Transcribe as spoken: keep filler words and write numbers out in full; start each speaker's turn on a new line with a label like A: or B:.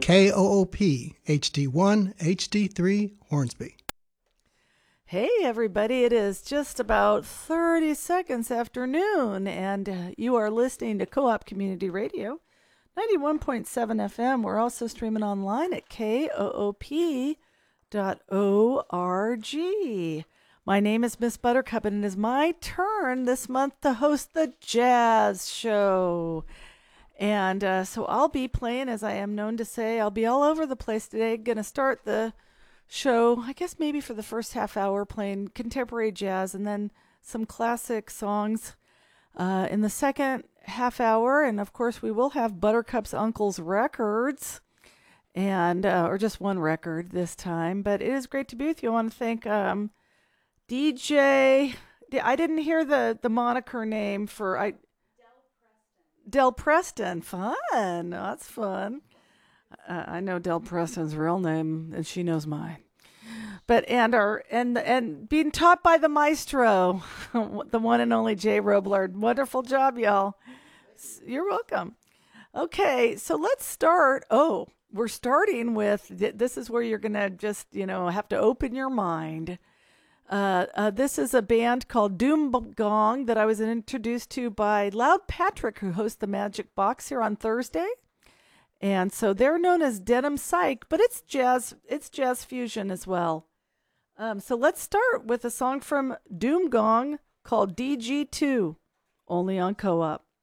A: K O O P H D one, H D three, Hornsby.
B: Hey everybody, it is just about thirty seconds after noon, and uh, you are listening to Co-op Community Radio, ninety-one point seven F M. We're also streaming online at K O O P dot org. My name is Miss Buttercup, and it is my turn this month to host the Jazz Show. And uh, so I'll be playing, as I am known to say, I'll be all over the place today. Going to start the show, I guess maybe for the first half hour, playing contemporary jazz and then some classic songs uh, in the second half hour. And of course, we will have Buttercup's Uncle's Records, and uh, or just one record this time. But it is great to be with you. I want to thank um, D J. I didn't hear the, the moniker name for I. Del Preston. Fun. That's fun. Uh, I know Del Preston's real name, and she knows mine. But and our and and being taught by the maestro, the one and only Jay Roblard. Wonderful job, y'all. You're welcome. Okay, so let's start. Oh, we're starting with this is where you're gonna just you know have to open your mind. Uh, uh, this is a band called Doom Gong that I was introduced to by Loud Patrick, who hosts the Magic Box here on Thursday. And so they're known as Denim Psych, but it's jazz, it's jazz fusion as well. Um, so let's start with a song from Doom Gong called D G two, only on Co-op.